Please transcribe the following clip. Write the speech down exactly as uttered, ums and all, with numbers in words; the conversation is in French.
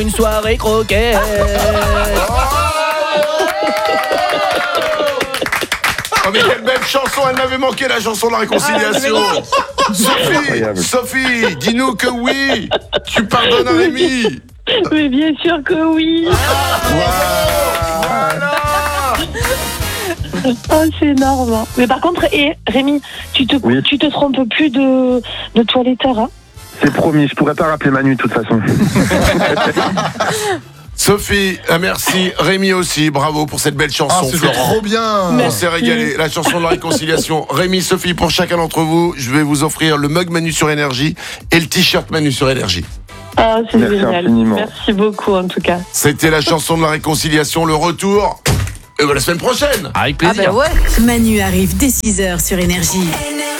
Une soirée croquette. Oh mais quelle belle chanson, elle m'avait manqué la chanson de la réconciliation. Sophie, Sophie, dis-nous que oui, tu pardonnes à Rémi. Mais bien sûr que oui. Voilà. Oh, c'est énorme. Mais par contre, et Rémi, tu te, Oui. tu te trompes plus de, de toiletteur, hein? C'est promis, je pourrais pas rappeler Manu de toute façon. Sophie, euh, merci. Rémi aussi, bravo pour cette belle chanson. Ah, c'était Florent. trop bien. On s'est régalé. La chanson de la réconciliation. Rémi, Sophie, pour chacun d'entre vous, je vais vous offrir le mug Manu sur Énergie et le t-shirt Manu sur Énergie. Ah, c'est Merci génial. infiniment. Merci beaucoup, en tout cas. C'était la chanson de la réconciliation, le retour. Et ben, la semaine prochaine. Avec Ah plaisir. bah ouais. Manu arrive dès six heures sur Énergie.